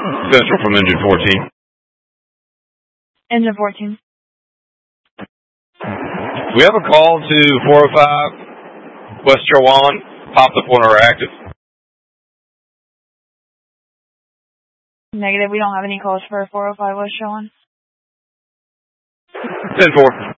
Central from engine 14. Engine 14. We have a call to 405 West Chowan. Popped up on our active. Negative, we don't have any calls for 405 West Chowan. 10-4.